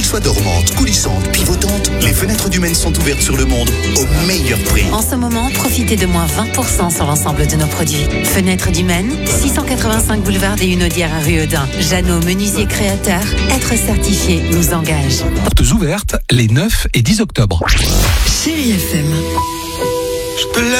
soient dormantes, coulissantes, pivotantes, les fenêtres du Maine sont ouvertes sur le monde au meilleur prix. En ce moment, profitez de moins 20% sur l'ensemble de nos produits. Fenêtres du Maine, 685 boulevard des Hunaudières à Rueudin. Jeannot, menuisier créateur, être certifié nous engage. Portes ouvertes les 9 et 10 octobre. Chérie FM.